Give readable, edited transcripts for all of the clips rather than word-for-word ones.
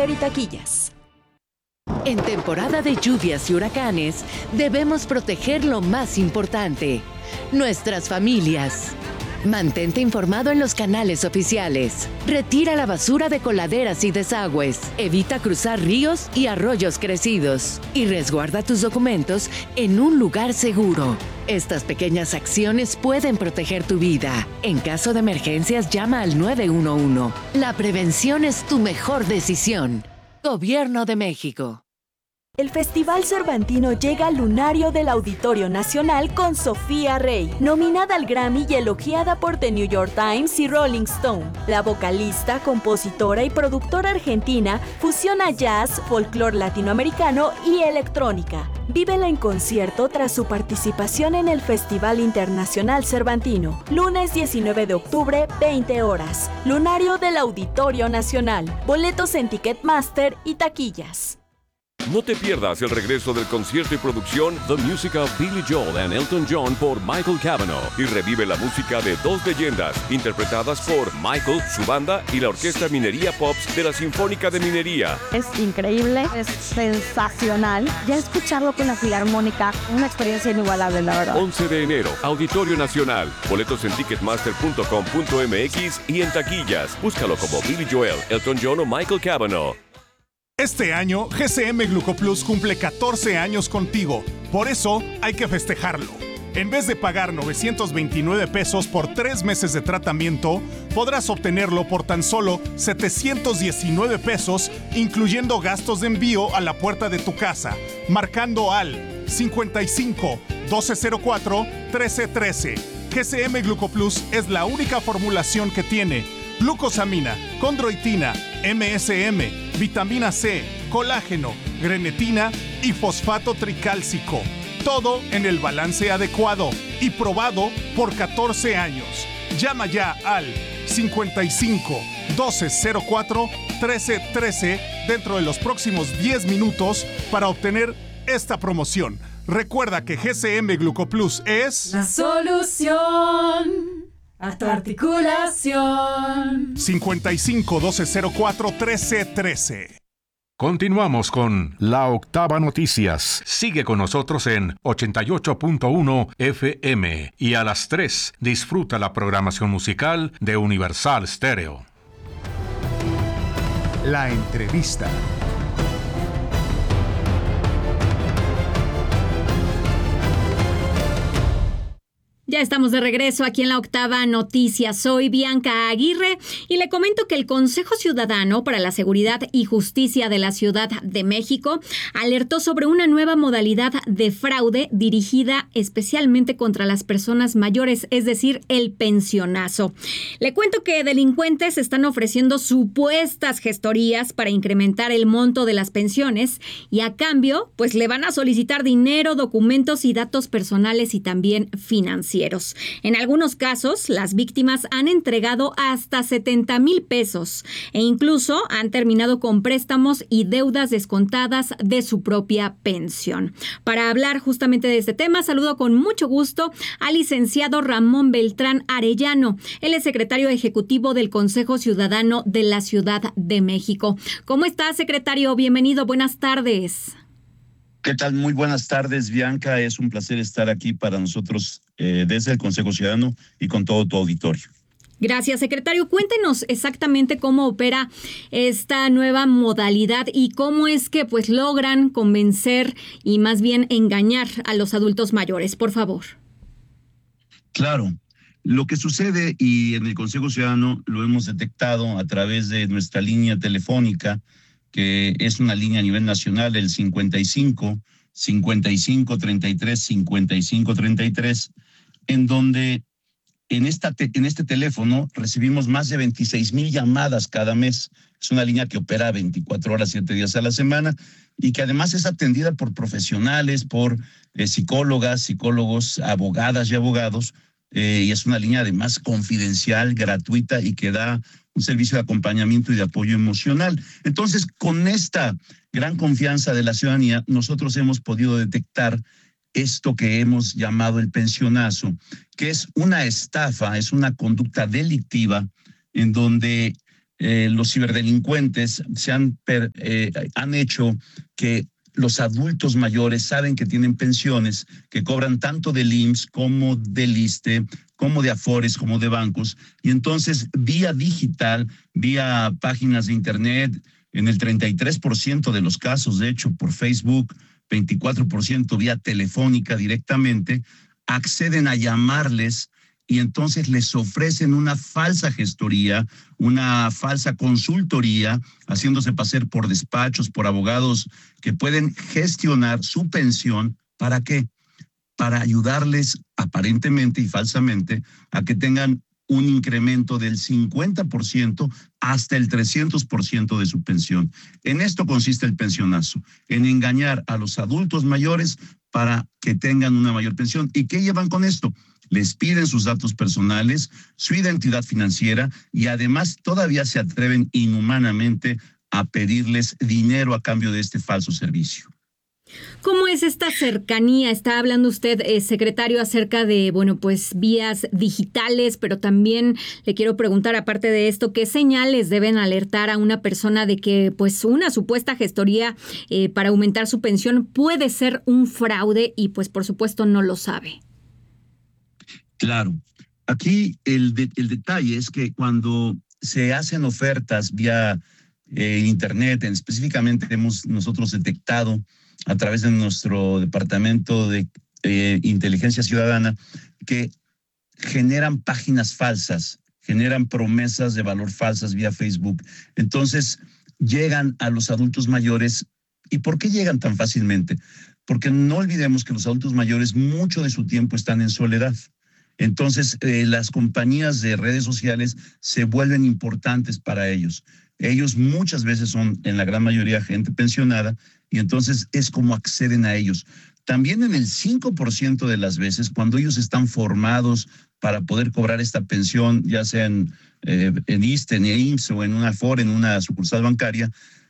Ticketmaster y taquillas. En temporada de lluvias y huracanes, debemos proteger lo más importante, nuestras familias. Mantente informado en los canales oficiales. Retira la basura de coladeras y desagües. Evita cruzar ríos y arroyos crecidos. Y resguarda tus documentos en un lugar seguro. Estas pequeñas acciones pueden proteger tu vida. En caso de emergencias, llama al 911. La prevención es tu mejor decisión. Gobierno de México. El Festival Cervantino llega al lunario del Auditorio Nacional con Sofía Rey, nominada al Grammy y elogiada por The New York Times y Rolling Stone. La vocalista, compositora y productora argentina fusiona jazz, folclore latinoamericano y electrónica. Vívela en concierto tras su participación en el Festival Internacional Cervantino. Lunes 19 de octubre, 20 horas. Lunario del Auditorio Nacional. Boletos en Ticketmaster y taquillas. No te pierdas el regreso del concierto y producción The Music of Billy Joel and Elton John por Michael Cavanaugh y revive la música de dos leyendas interpretadas por Michael, su banda y la Orquesta Minería Pops de la Sinfónica de Minería. Es increíble, es sensacional. Ya escucharlo con la Filarmónica, una experiencia inigualable, la verdad. 11 de enero, Auditorio Nacional. Boletos en ticketmaster.com.mx y en taquillas. Búscalo como Billy Joel, Elton John o Michael Cavanaugh. Este año, GCM Glucoplus cumple 14 años contigo. Por eso, hay que festejarlo. En vez de pagar 929 pesos por 3 meses de tratamiento, podrás obtenerlo por tan solo 719 pesos, incluyendo gastos de envío a la puerta de tu casa, marcando al 55 1204 1313. GCM Glucoplus es la única formulación que tiene glucosamina, condroitina, MSM, vitamina C, colágeno, grenetina y fosfato tricálcico. Todo en el balance adecuado y probado por 14 años. Llama ya al 55 1204 1313 dentro de los próximos 10 minutos para obtener esta promoción. Recuerda que GCM Glucoplus es la solución a tu articulación. 55 1204 1313. Continuamos con La Octava Noticias. Sigue con nosotros en 88.1 FM y a las 3 disfruta la programación musical de Universal Stereo. La entrevista. Ya estamos de regreso aquí en La Octava Noticias. Soy Bianca Aguirre y le comento que el Consejo Ciudadano para la Seguridad y Justicia de la Ciudad de México alertó sobre una nueva modalidad de fraude dirigida especialmente contra las personas mayores, es decir, el pensionazo. Le cuento que delincuentes están ofreciendo supuestas gestorías para incrementar el monto de las pensiones y a cambio, pues le van a solicitar dinero, documentos y datos personales y también financieros. En algunos casos, las víctimas han entregado hasta 70,000 pesos e incluso han terminado con préstamos y deudas descontadas de su propia pensión. Para hablar justamente de este tema, saludo con mucho gusto al licenciado Ramón Beltrán Arellano. Él es secretario ejecutivo del Consejo Ciudadano de la Ciudad de México. ¿Cómo está, secretario? Bienvenido, buenas tardes. ¿Qué tal? Muy buenas tardes, Bianca. Es un placer estar aquí para nosotros desde el Consejo Ciudadano y con todo tu auditorio. Gracias, secretario. Cuéntenos exactamente cómo opera esta nueva modalidad y cómo es que pues logran convencer y más bien engañar a los adultos mayores, por favor. Claro. Lo que sucede, y en el Consejo Ciudadano lo hemos detectado a través de nuestra línea telefónica, que es una línea a nivel nacional, el 55 55 33 55 33, en donde en este teléfono recibimos más de 26,000 llamadas cada mes. Es una línea que opera 24 horas, 7 días a la semana y que además es atendida por profesionales, por psicólogas, psicólogos, abogadas y abogados, y es una línea además confidencial, gratuita y que da un servicio de acompañamiento y de apoyo emocional. Entonces, con esta gran confianza de la ciudadanía, nosotros hemos podido detectar esto que hemos llamado el pensionazo, que es una estafa, es una conducta delictiva en donde los ciberdelincuentes han hecho que los adultos mayores saben que tienen pensiones que cobran tanto del IMSS como del ISSSTE, como de Afores, como de bancos, y entonces vía digital, vía páginas de internet, en el 33% de los casos, de hecho, por Facebook, 24% vía telefónica directamente, acceden a llamarles y entonces les ofrecen una falsa gestoría, una falsa consultoría, haciéndose pasar por despachos, por abogados que pueden gestionar su pensión. ¿Para qué? Para ayudarles aparentemente y falsamente a que tengan un incremento del 50% hasta el 300% de su pensión. En esto consiste el pensionazo, en engañar a los adultos mayores para que tengan una mayor pensión. ¿Y qué llevan con esto? Les piden sus datos personales, su identidad financiera y además todavía se atreven inhumanamente a pedirles dinero a cambio de este falso servicio. ¿Cómo es esta cercanía? Está hablando usted, secretario, acerca de, vías digitales, pero también le quiero preguntar, aparte de esto, ¿qué señales deben alertar a una persona de que, una supuesta gestoría para aumentar su pensión puede ser un fraude y, por supuesto, no lo sabe? Claro. Aquí el detalle es que cuando se hacen ofertas vía internet, específicamente hemos nosotros detectado a través de nuestro departamento de inteligencia ciudadana que generan páginas falsas, generan promesas de valor falsas vía Facebook. Entonces llegan a los adultos mayores. ¿Y por qué llegan tan fácilmente? Porque no olvidemos que los adultos mayores mucho de su tiempo están en soledad. Entonces, las compañías de redes sociales se vuelven importantes para ellos. Ellos muchas veces son, en la gran mayoría, gente pensionada, y entonces es como acceden a ellos. También en el 5% de las veces, cuando ellos están formados para poder cobrar esta pensión, ya sea en ISSSTE, en IMSS o en una Afore, en una sucursal bancaria,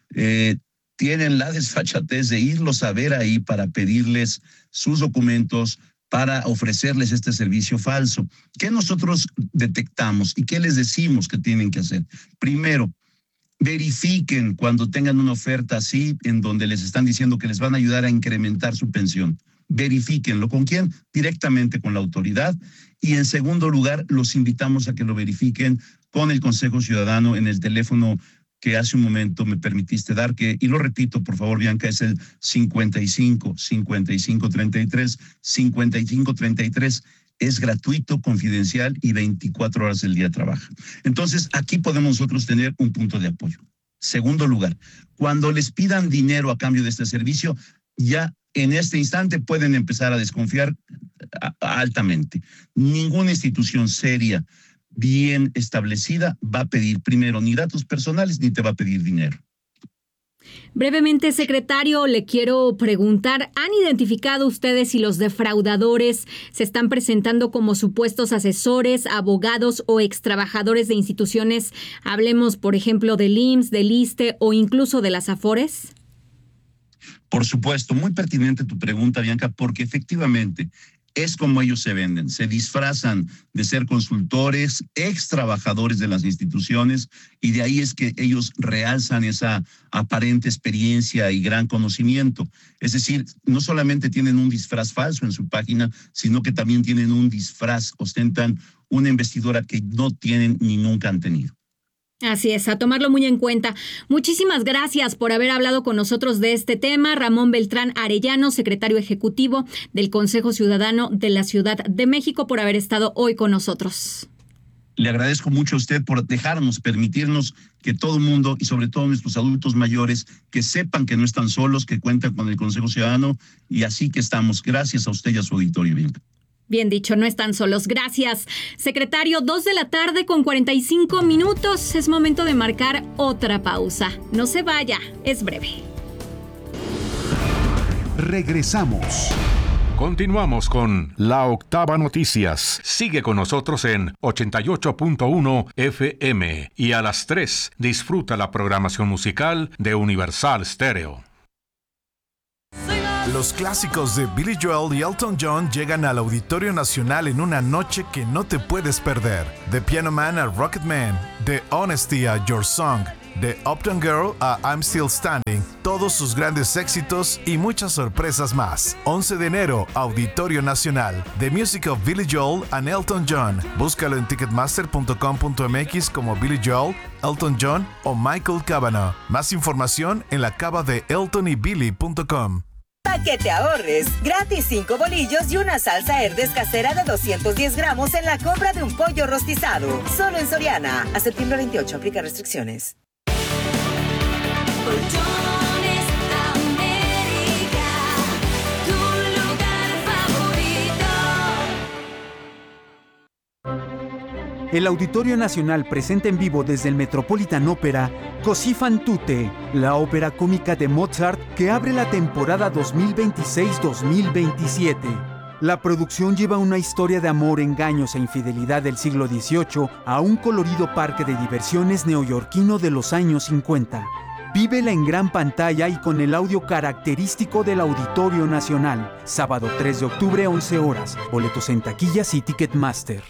tienen la desfachatez de irlos a ver ahí para pedirles sus documentos, para ofrecerles este servicio falso. ¿Qué nosotros detectamos y qué les decimos que tienen que hacer? Primero, verifiquen cuando tengan una oferta así, en donde les están diciendo que les van a ayudar a incrementar su pensión. Verifíquenlo. ¿Con quién? Directamente con la autoridad. Y en segundo lugar, los invitamos a que lo verifiquen con el Consejo Ciudadano en el teléfono que hace un momento me permitiste dar, y lo repito, por favor, Bianca, es el 55-33. Es gratuito, confidencial y 24 horas del día trabaja. Entonces, aquí podemos nosotros tener un punto de apoyo. Segundo lugar, cuando les pidan dinero a cambio de este servicio, ya en este instante pueden empezar a desconfiar altamente. Ninguna institución seria, bien establecida, va a pedir primero ni datos personales ni te va a pedir dinero. Brevemente, secretario, le quiero preguntar, ¿han identificado ustedes si los defraudadores se están presentando como supuestos asesores, abogados o extrabajadores de instituciones? Hablemos, por ejemplo, del IMSS, del ISSSTE o incluso de las Afores. Por supuesto, muy pertinente tu pregunta, Bianca, porque efectivamente es como ellos se venden, se disfrazan de ser consultores, ex trabajadores de las instituciones, y de ahí es que ellos realzan esa aparente experiencia y gran conocimiento. Es decir, no solamente tienen un disfraz falso en su página, sino que también tienen un disfraz, ostentan una investidura que no tienen ni nunca han tenido. Así es, a tomarlo muy en cuenta. Muchísimas gracias por haber hablado con nosotros de este tema. Ramón Beltrán Arellano, secretario ejecutivo del Consejo Ciudadano de la Ciudad de México, por haber estado hoy con nosotros. Le agradezco mucho a usted por permitirnos que todo el mundo y sobre todo nuestros adultos mayores que sepan que no están solos, que cuentan con el Consejo Ciudadano, y así que estamos. Gracias a usted y a su auditorio, Bianca. Bien dicho, no están solos. Gracias, secretario. 2:45 p.m. Es momento de marcar otra pausa. No se vaya, es breve. Regresamos. Continuamos con La Octava Noticias. Sigue con nosotros en 88.1 FM y a las 3 disfruta la programación musical de Universal Stereo. Los clásicos de Billy Joel y Elton John llegan al Auditorio Nacional en una noche que no te puedes perder. De Piano Man a Rocket Man, de Honesty a Your Song, de Uptown Girl a I'm Still Standing, todos sus grandes éxitos y muchas sorpresas más. 11 de enero, Auditorio Nacional, The Music of Billy Joel and Elton John. Búscalo en ticketmaster.com.mx como Billy Joel, Elton John o Michael Cavanaugh. Más información en la cava de eltonybilly.com. Para que te ahorres, gratis 5 bolillos y una salsa Herdes casera de 210 gramos en la compra de un pollo rostizado. Solo en Soriana. A septiembre 28, aplica restricciones. Colchones América, tu lugar favorito. El Auditorio Nacional presenta en vivo desde el Metropolitan Opera Così fan tutte, la ópera cómica de Mozart que abre la temporada 2026-2027. La producción lleva una historia de amor, engaños e infidelidad del siglo XVIII a un colorido parque de diversiones neoyorquino de los años 50. Vívela en gran pantalla y con el audio característico del Auditorio Nacional. Sábado 3 de octubre, 11 horas. Boletos en taquillas y Ticketmaster.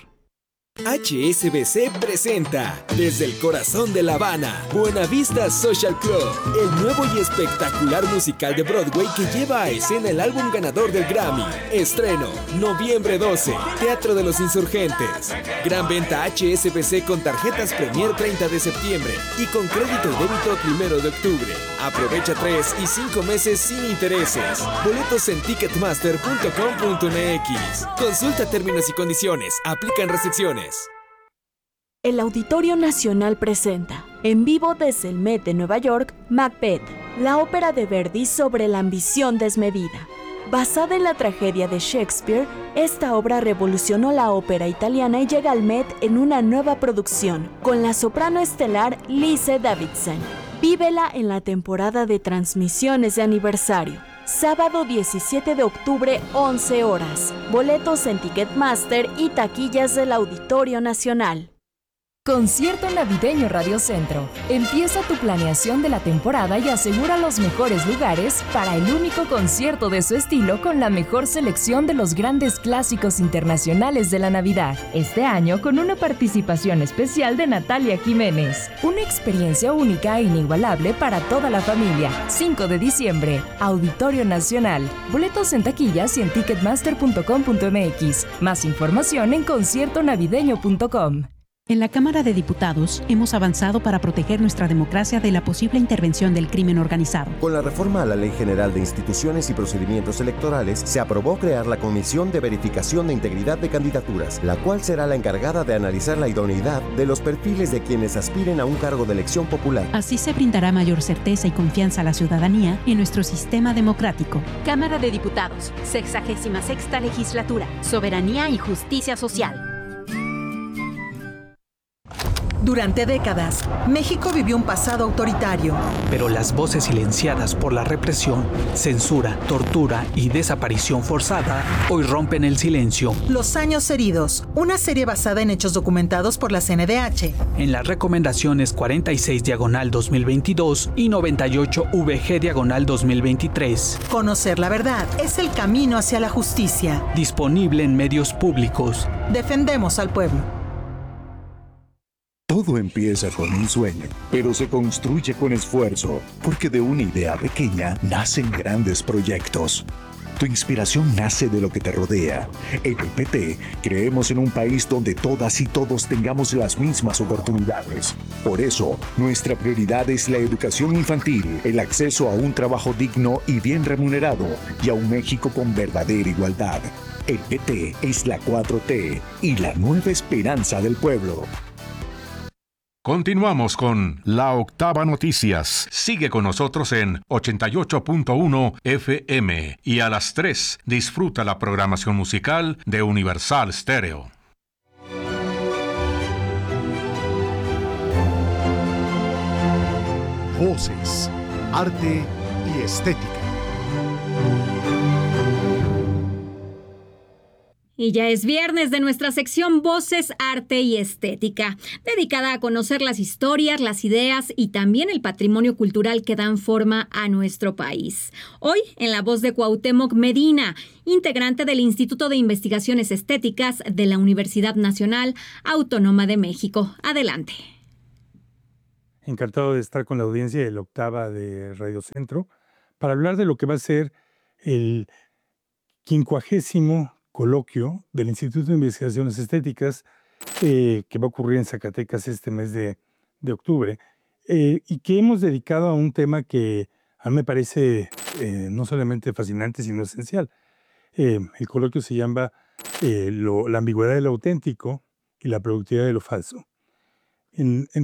HSBC presenta desde el corazón de La Habana, Buenavista Social Club, el nuevo y espectacular musical de Broadway que lleva a escena el álbum ganador del Grammy. Estreno, noviembre 12, Teatro de los Insurgentes. Gran venta HSBC con tarjetas Premier 30 de septiembre y con crédito y débito 1 de octubre. Aprovecha 3 y 5 meses sin intereses. Boletos en ticketmaster.com.mx. Consulta términos y condiciones. Aplican restricciones. El Auditorio Nacional presenta, en vivo desde el Met de Nueva York, Macbeth, la ópera de Verdi sobre la ambición desmedida. Basada en la tragedia de Shakespeare, esta obra revolucionó la ópera italiana y llega al Met en una nueva producción, con la soprano estelar Lise Davidson. Vívela en la temporada de transmisiones de aniversario. Sábado 17 de octubre, 11 horas. Boletos en Ticketmaster y taquillas del Auditorio Nacional. Concierto Navideño Radio Centro. Empieza tu planeación de la temporada y asegura los mejores lugares para el único concierto de su estilo con la mejor selección de los grandes clásicos internacionales de la Navidad. Este año con una participación especial de Natalia Jiménez. Una experiencia única e inigualable para toda la familia. 5 de diciembre, Auditorio Nacional. Boletos en taquillas y en ticketmaster.com.mx. Más información en conciertonavideño.com. En la Cámara de Diputados hemos avanzado para proteger nuestra democracia de la posible intervención del crimen organizado. Con la reforma a la Ley General de Instituciones y Procedimientos Electorales, se aprobó crear la Comisión de Verificación de Integridad de Candidaturas, la cual será la encargada de analizar la idoneidad de los perfiles de quienes aspiren a un cargo de elección popular. Así se brindará mayor certeza y confianza a la ciudadanía en nuestro sistema democrático. Cámara de Diputados, 66ª Legislatura, Soberanía y Justicia Social. Durante décadas, México vivió un pasado autoritario. Pero las voces silenciadas por la represión, censura, tortura y desaparición forzada hoy rompen el silencio. Los años heridos, una serie basada en hechos documentados por la CNDH. En las recomendaciones 46/2022 y 98/VG/2023. Conocer la verdad es el camino hacia la justicia. Disponible en medios públicos. Defendemos al pueblo. Todo empieza con un sueño, pero se construye con esfuerzo, porque de una idea pequeña nacen grandes proyectos. Tu inspiración nace de lo que te rodea. En el PT creemos en un país donde todas y todos tengamos las mismas oportunidades. Por eso, nuestra prioridad es la educación infantil, el acceso a un trabajo digno y bien remunerado, y a un México con verdadera igualdad. El PT es la 4T y la nueva esperanza del pueblo. Continuamos con La Octava Noticias. Sigue con nosotros en 88.1 FM y a las 3 disfruta la programación musical de Universal Stereo. Voces, arte y estética. Y ya es viernes de nuestra sección Voces, Arte y Estética, dedicada a conocer las historias, las ideas y también el patrimonio cultural que dan forma a nuestro país. Hoy, en la voz de Cuauhtémoc Medina, integrante del Instituto de Investigaciones Estéticas de la Universidad Nacional Autónoma de México. Adelante. Encantado de estar con la audiencia de la octava de Radio Centro para hablar de lo que va a ser el 50º coloquio del Instituto de Investigaciones Estéticas que va a ocurrir en Zacatecas este mes de octubre y que hemos dedicado a un tema que a mí me parece no solamente fascinante, sino esencial. El coloquio se llama la ambigüedad de lo auténtico y la productividad de lo falso. En